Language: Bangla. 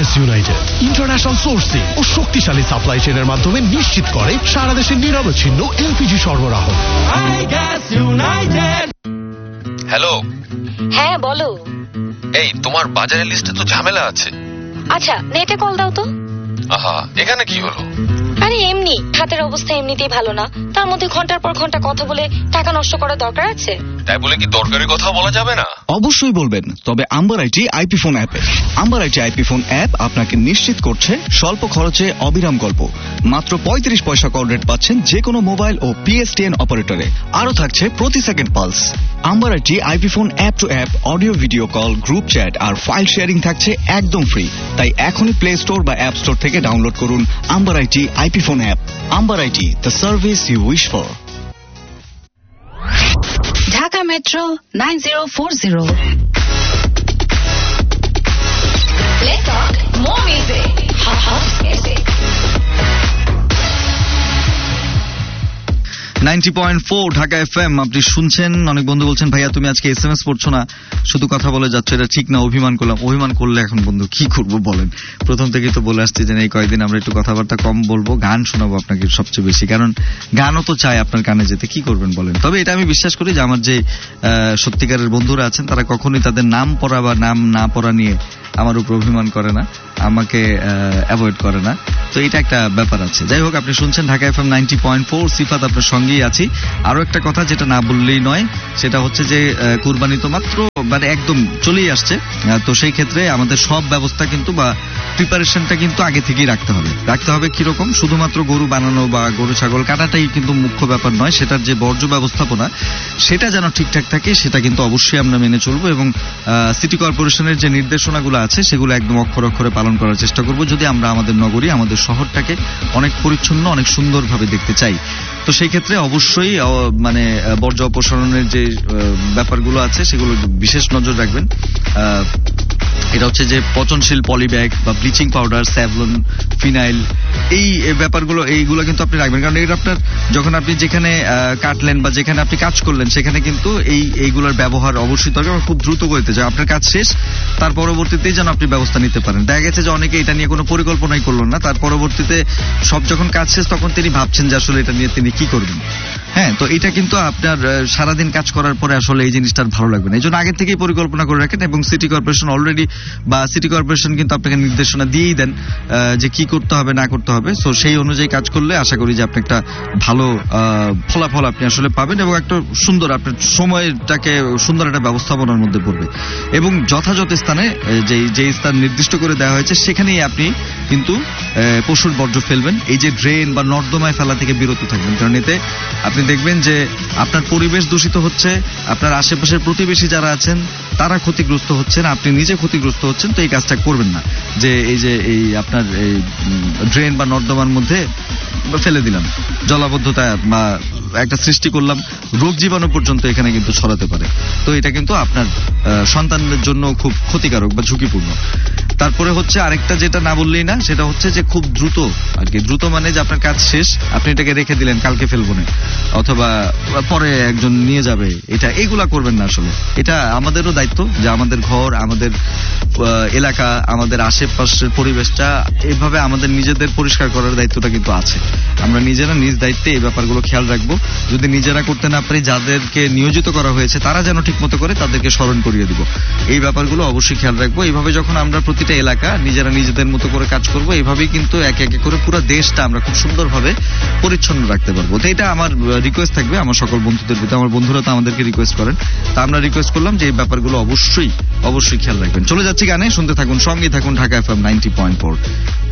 গ্যাস ইউনাইটেড ইন্টারন্যাশনাল সোর্সিং ও শক্তিশালী সাপ্লাই চেইনের মাধ্যমে নিশ্চিত করে সারা দেশে নিরবচ্ছিন্ন এলপিজি সরবরাহ। হ্যালো। হ্যাঁ বলো। এই তোমার বাজারের লিস্টে তো ঝামেলা আছে। আচ্ছা নেটে কল দাও তো। আহা, এখানে কি হলো? আরে এমনি, হাতের অবস্থা এমনিতেই ভালো না, তার মধ্যে ঘন্টার পর ঘন্টা কথা বলে টাকা নষ্ট করার দরকার আছে? তাই বলে কি দরকারি কথা বলা যাবে না? অবশ্যই বলবেন, তবে আম্বার আইটি আইপি ফোন অ্যাপে। Amber IT IP phone app আপনাকে নিশ্চিত করছে স্বল্প খরচে অবিরাম গল্প। মাত্র 35 পয়সা কল রেট পাচ্ছেন যে কোনো মোবাইল ও পিএসটিএন অপারেটরে। আরও থাকছে প্রতি second pulse. Amber IT IP phone app two app audio video call, group chat R file sharing থাকছে একদম ফ্রি। তাই এখনই প্লে স্টোর বা অ্যাপ স্টোর থেকে ডাউনলোড করুন amber IT IP phone app. Amber IT, the service you wish for. Dhaka metro 9040। Let's talk more music. Hot music. 90.4 Dhaka FM আপনি শুনছেন। অনেক বন্ধু বলছেন ভাইয়া তুমি আজকে এসএমএস পড়ছো না, শুধু কথা বলে যাচ্ছ, এটা ঠিক না। অভিমান করলাম। অভিমান করলে এখন বন্ধু কি করব বলেন? প্রথম থেকেই তো বলে আসছি যে এই কয়েকদিন আমরা একটু কথাবার্তা কম বলবো, গান শোনাবো আপনাকে সবচেয়ে বেশি, কারণ গানও তো চাই আপনার কানে যেতে। কি করবেন বলেন? তবে এটা আমি বিশ্বাস করি যে আমার যে সত্যিকারের বন্ধুরা আছেন তারা কখনোই তাদের নাম পড়া বা নাম না পড়া নিয়ে আমার উপর অভিমান করে না, আমাকে অ্যাভয়েড করে না। তো এটা একটা ব্যাপার আছে। যাই হোক, আপনি শুনছেন ঢাকা এফএম 90.4। সিফাত আপনার সঙ্গেই আছি। আরো একটা কথা যেটা না বললেই নয়, সেটা হচ্ছে যে কুরবানি তো মাত্র একদম চলেই আসছে। তো সেই ক্ষেত্রে আমাদের সব ব্যবস্থা কিন্তু বা প্রিপারেশনটা কিন্তু আগে থেকেই রাখতে হবে। কিরকম? শুধুমাত্র গরু বানানো বা গরু ছাগল কাটাটাই কিন্তু মুখ্য ব্যাপার নয়, সেটার যে বর্জ্য ব্যবস্থাপনা সেটা যেন ঠিকঠাক থাকে সেটা কিন্তু অবশ্যই আমরা মেনে চলবো। এবং সিটি কর্পোরেশনের যে নির্দেশনাগুলো আছে সেগুলো একদম অক্ষরে অক্ষরে পালন করার চেষ্টা করব, যদি আমরা আমাদের নগরী, আমাদের শহরটাকে অনেক পরিচ্ছন্ন, অনেক সুন্দরভাবে দেখতে চাই। তো সেই ক্ষেত্রে অবশ্যই বর্জ্য অপসারণের যে ব্যাপারগুলো আছে সেগুলো বিশেষ নজর রাখবেন। এটা হচ্ছে যে পচনশীল পলিব্যাগ বা ব্লিচিং পাউডার, স্যাভলন, ফিনাইল, এই ব্যাপারগুলো এইগুলো কিন্তু আপনি রাখবেন, কারণ এটা আপনার যখন আপনি যেখানে কাটলেন বা যেখানে আপনি কাজ করলেন সেখানে কিন্তু এইগুলোর ব্যবহার অবশ্যই দরকার। খুব দ্রুত করতে চাই, আপনার কাজ শেষ, তার পরবর্তীতেই যেন আপনি ব্যবস্থা নিতে পারেন। দেখা গেছে যে অনেকে এটা নিয়ে কোনো পরিকল্পনাই করলো না, তার পরবর্তীতে সব যখন কাজ শেষ তখন তিনি ভাবছেন যে আসলে এটা নিয়ে তিনি কি করবেন। হ্যাঁ, তো এটা কিন্তু আপনার সারাদিন কাজ করার পরে আসলে এই জিনিসটা ভালো লাগবে না। এই জন্য আগে থেকেই পরিকল্পনা করে রাখেন। এবং city corporation already city corporation কিন্তু আপনাকে নির্দেশনা দিয়েই দেন যে কি করতে হবে না করতে হবে। সো সেই অনুযায়ী কাজ করলে আশা করি যে আপনি একটা ভালো ফলাফল আপনি আসলে পাবেন এবং একটা সুন্দর আপনার সময়টাকে সুন্দর একটা ব্যবস্থাপনার মধ্যে পড়বে। এবং যথাযথ স্থানে যে স্থান নির্দিষ্ট করে দেওয়া হয়েছে সেখানেই আপনি কিন্তু পশুর বর্জ্য ফেলবেন। এই যে ড্রেন বা নর্দমায় ফেলা থেকে বিরত থাকবেন, কারণ এতে আপনি দেখবেন যে আপনার পরিবেশ দূষিত হচ্ছে, আপনার আশেপাশের প্রতিবেশী যারা আছেন তারা ক্ষতিগ্রস্ত হচ্ছেন, আপনি নিজে ক্ষতিগ্রস্ত হচ্ছেন। তো এই কাজটা করবেন না, যে এই আপনার এই ড্রেন বা নর্দমার মধ্যে ফেলে দিলাম, জলাবদ্ধতা বা একটা সৃষ্টি করলাম, রোগ জীবাণু পর্যন্ত এখানে কিন্তু ছড়াতে পারে। তো এটা কিন্তু আপনার সন্তানদের জন্য খুব ক্ষতিকারক বা ঝুঁকিপূর্ণ। তারপরে হচ্ছে আরেকটা যেটা না বললেই না, সেটা হচ্ছে যে খুব দ্রুত আর কি, দ্রুত মানে যে আপনার কাজ শেষ, আপনি এটাকে রেখে দিলেন কালকে ফেলবো না অথবা পরে একজন নিয়ে যাবে, এইগুলা করবেন না। আসলে এটা আমাদেরও দায়িত্ব যে আমাদের ঘর, আমাদের এলাকা, আমাদের আশেপাশের পরিবেশটা এভাবে আমাদের নিজেদের পরিষ্কার করার দায়িত্বটা কিন্তু আছে। আমরা নিজেরা নিজ দায়িত্বে এই ব্যাপারগুলো খেয়াল রাখবো। যদি নিজেরা করতে না পারি, যাদেরকে নিয়োজিত করা হয়েছে তারা যেন ঠিক মতো করে, তাদেরকে স্মরণ করিয়ে দিব। এই ব্যাপারগুলো অবশ্যই খেয়াল রাখবো। এইভাবে যখন আমরা প্রতিটা এলাকা নিজেরা নিজেদের মতো করে কাজ করবো, এইভাবেই কিন্তু একে একে করে পুরো দেশটা আমরা খুব সুন্দরভাবে পরিচ্ছন্ন রাখতে পারবো। তো এটা আমার রিকোয়েস্ট থাকবে আমার সকল বন্ধুদের ভিতরে। আমার বন্ধুরা তো আমাদেরকে রিকোয়েস্ট করেন, তা আমরা রিকোয়েস্ট করলাম যে এই ব্যাপারগুলো অবশ্যই খেয়াল রাখবেন। চলে যাচ্ছি গানে, শুনতে থাকুন, সঙ্গে থাকুন ঢাকা এফএম 90.4।